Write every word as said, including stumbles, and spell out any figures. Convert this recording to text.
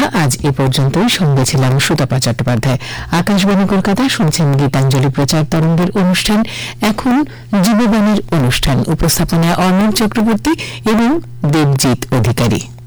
আজ এ পর্যন্তই। সঙ্গে ছিলাম সুতপা চট্টোপাধ্যায়। আকাশবাণী কলকাতা, শুনছেন গীতাঞ্জলি প্রচার তরঙ্গের অনুষ্ঠান। এখন যুববাণীর অনুষ্ঠান, উপস্থাপনায় অর্ণব চক্রবর্তী এবং দেবজিৎ অধিকারী।